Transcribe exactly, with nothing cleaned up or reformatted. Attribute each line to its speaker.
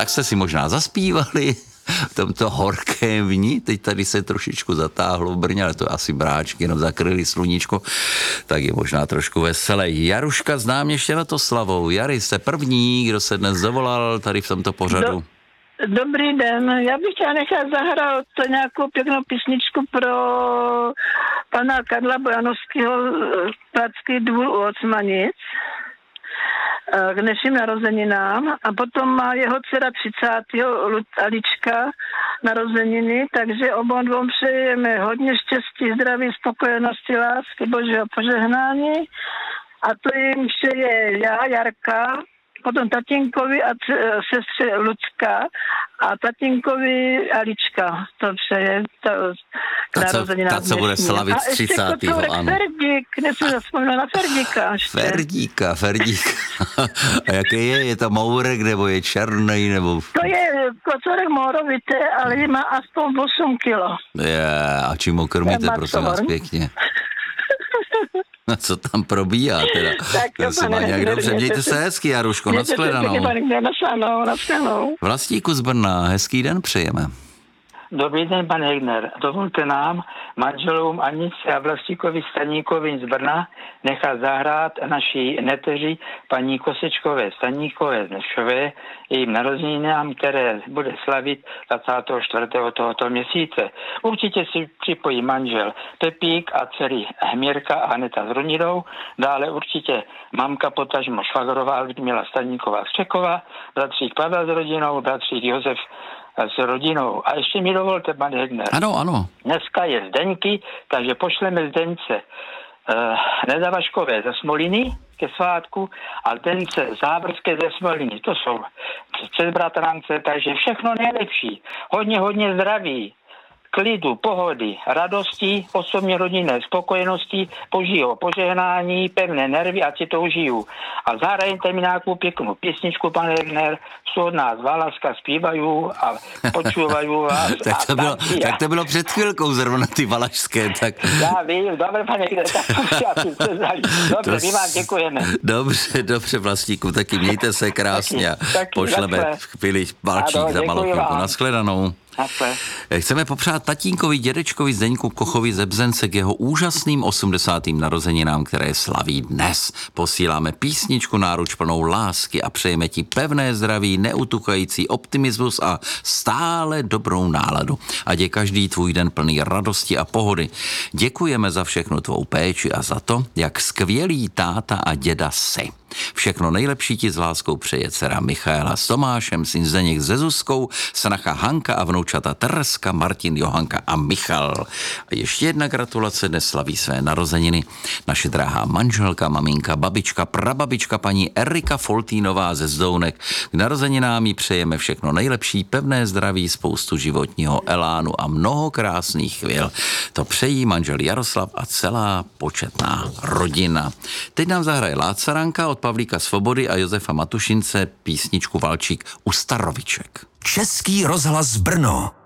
Speaker 1: tak jste si možná zaspívali v tomto horkém vní. Teď tady se trošičku zatáhlo v Brně, ale to asi bráčky, jenom zakryli sluníčko, tak je možná trošku veselý. Jaruška znám ještě na to slavou. Jary, jste první, kdo se dnes dovolal tady v tomto pořadu.
Speaker 2: Do, dobrý den, já bych chtěla nechat zahrát nějakou pěknou písničku pro pana Karla Bojanovského, Pražský dvůr u Ocmanic, k dnešním narozeninám, a potom má jeho dcera třicátého Alička narozeniny, takže obou dvou přejeme hodně štěstí, zdraví, spokojenosti, lásky, božího požehnání, a to jim přeje já, Jarka, potom tatínkovi a c- sestře Lucka a tatínkovi Alička. To přeje to narozenina.
Speaker 1: Ta, co bude slavit třicátého
Speaker 2: A ještě Ferdík, nesmím zapomenout na Ferdíka. Ještě.
Speaker 1: Ferdíka, Ferdíka. A jaký je? Je to mourek, nebo je černý, nebo...
Speaker 2: To je kocorek mourovité, ale má aspoň osm kilo.
Speaker 1: Je, a čím ho krmíte, prosím vás, pěkně? A co tam probíhá teda?
Speaker 2: Tak
Speaker 1: to se má nějak dobře. Mějte se hezky, Jaruško, nashledanou. Vlastníku z Brna, hezký den přejeme.
Speaker 3: Dobrý den, pan Hegner. Dovolte nám, manželům Anice a Vlastíkovi Staníkovi z Brna, nechat zahrát naší neteři paní Kosečkové Staníkové z Nešové, jejím narozeninám, které bude slavit dvacátého čtvrtého tohoto měsíce. Určitě si připojí manžel Pepík a dcery Hmírka a Aneta s rodinou, dále určitě mamka potažmo švagrová Ludmila Staníková z Čekova, bratřík Pavel s rodinou, bratřík Josef s rodinou. A ještě mi dovolte, pan Hegner.
Speaker 1: Ano, ano.
Speaker 3: Dneska je Zdeňky, takže pošleme Zdeňce uh, Nedavaškové ze Smoliny ke svátku a Zdence Zábrské ze Smoliny. To jsou přes bratrance, takže všechno nejlepší. Hodně, hodně zdraví, klidu, pohody, radosti, osobně rodinné spokojenosti, božího požehnání, pevné nervy, ať si to užiju. A zahrajte mi nějakou pěknou písničku, pan Hegner, jsou od nás Valaška zpívají a počúvají vás.
Speaker 1: tak, to bylo, tak to bylo před chvilkou zrovna ty Valašské. Tak...
Speaker 3: Já vím, dobře, pane Hegner, tak dobře, to... my vám děkujeme.
Speaker 1: Dobře, dobře, Vlastníku, taky mějte se krásně a pošleme takhle. V chvíli balčík za malou chvilku. Nashledanou.
Speaker 3: Takhle.
Speaker 1: Chceme popřát tatínkovi, dědečkovi Zdeňku Kochovi ze Bzence k jeho úžasným osmdesátým narozeninám, které slaví dnes. Posíláme písničku náruč plnou lásky a přejeme ti pevné zdraví, neutuchající optimismus a stále dobrou náladu. Ať je každý tvůj den plný radosti a pohody. Děkujeme za všechno tvou péči a za to, jak skvělý táta a děda jsi. Všechno nejlepší ti s láskou přeje dcera Michaela s Tomášem, syn Zdeněk se Zuzkou, snacha Hanka a vnoučata Tereska, Martin, Johanka a Michal. A ještě jedna gratulace, dnes slaví své narozeniny naše drahá manželka, maminka, babička, prababička paní Erika Foltínová ze Zdounek. K narozeninám jí přejeme všechno nejlepší, pevné zdraví, spoustu životního elánu a mnoho krásných chvil. To přejí manžel Jaroslav a celá početná rodina. Teď nám zahraje Lácaranka od Pavlíka Svobody a Josefa Matušince písničku Valčík u Staroviček.
Speaker 4: Český rozhlas Brno.